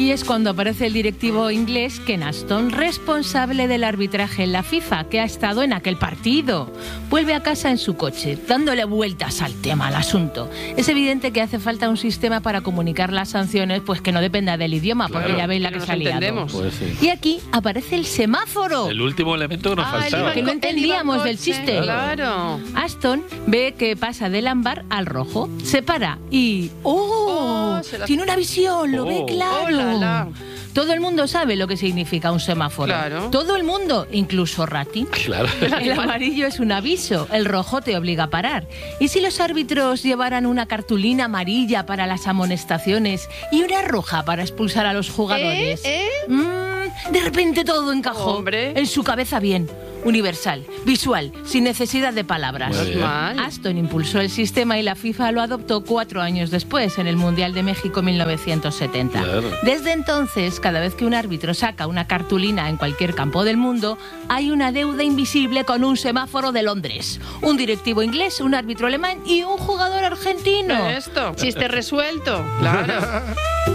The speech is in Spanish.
Y es cuando aparece el directivo inglés Ken Aston, responsable del arbitraje en la FIFA, que ha estado en aquel partido. Vuelve a casa en su coche, dándole vueltas al tema, al asunto. Es evidente que hace falta un sistema para comunicar las sanciones, pues que no dependa del idioma, porque ya veis la que se ha liado. Pues sí. Y aquí aparece el semáforo. El último elemento que nos faltaba. Que no entendíamos del chiste. Claro. Aston ve que pasa del ámbar al rojo, se para y... tiene una visión, lo ve claro. Todo el mundo sabe lo que significa un semáforo. Claro. Todo el mundo, incluso Rati. Claro. El amarillo es un aviso, el rojo te obliga a parar. ¿Y si los árbitros llevaran una cartulina amarilla para las amonestaciones y una roja para expulsar a los jugadores? De repente todo encajó. Hombre. En su cabeza bien. Universal, visual, sin necesidad de palabras. Muy bien. Aston impulsó el sistema y la FIFA lo adoptó 4 años después, en el Mundial de México 1970. Claro. Desde entonces, cada vez que un árbitro saca una cartulina en cualquier campo del mundo, hay una deuda invisible con un semáforo de Londres, un directivo inglés, un árbitro alemán y un jugador argentino. Esto, chiste resuelto. Claro.